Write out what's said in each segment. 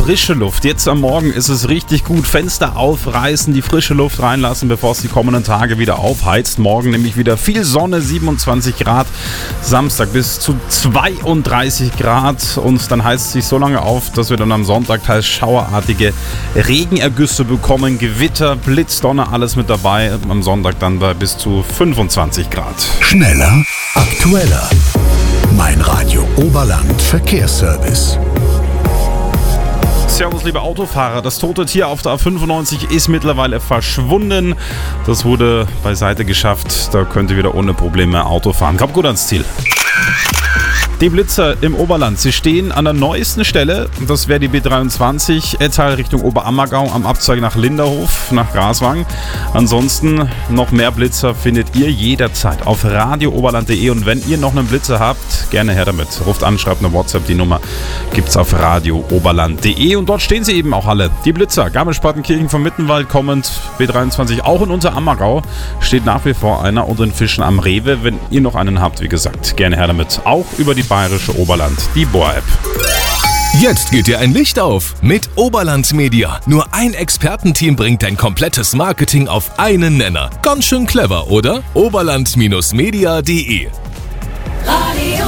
frische Luft. Jetzt am Morgen ist es richtig gut. Fenster aufreißen, die frische Luft reinlassen, bevor es die kommenden Tage wieder aufheizt. Morgen nämlich wieder viel Sonne, 27 Grad. Samstag bis zu 32 Grad. Und dann heizt es sich so lange auf, dass wir dann am Sonntag teils schauerartige Regenergüsse bekommen. Gewitter, Blitz, Donner, alles mit dabei. Am Sonntag dann bei bis zu 25 Grad. Schneller, aktueller. Mein Radio Oberland Verkehrsservice. Servus, liebe Autofahrer. Das tote Tier auf der A95 ist mittlerweile verschwunden. Das wurde beiseite geschafft. Da könnt ihr wieder ohne Probleme Auto fahren. Kommt gut ans Ziel. Die Blitzer im Oberland, sie stehen an der neuesten Stelle. Das wäre die B23, Ettal Richtung Oberammergau am Abzweig nach Linderhof, nach Graswang. Ansonsten noch mehr Blitzer findet ihr jederzeit auf radiooberland.de. Und wenn ihr noch einen Blitzer habt, gerne her damit. Ruft an, schreibt eine WhatsApp, die Nummer gibt's auf radiooberland.de. Und dort stehen sie eben auch alle. Die Blitzer, Garmisch-Partenkirchen vom Mittenwald kommend, B23 auch in Unterammergau steht nach wie vor einer und in Fischen am Rewe. Wenn ihr noch einen habt, wie gesagt, gerne her damit. Auch über die Bayerische Oberland, die Boa-App. Jetzt geht dir ein Licht auf mit Oberland Media. Nur ein Expertenteam bringt dein komplettes Marketing auf einen Nenner. Ganz schön clever, oder? Oberland-media.de. Radio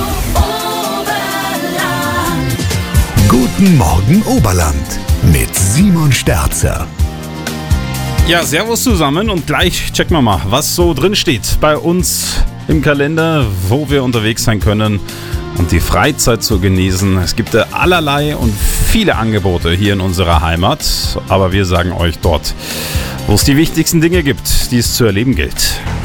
Oberland. Guten Morgen Oberland mit Simon Sterzer. Ja, servus zusammen und gleich checken wir mal, was so drin steht bei uns im Kalender, wo wir unterwegs sein können und die Freizeit zu genießen. Es gibt allerlei und viele Angebote hier in unserer Heimat, aber wir sagen euch dort, wo es die wichtigsten Dinge gibt, die es zu erleben gilt.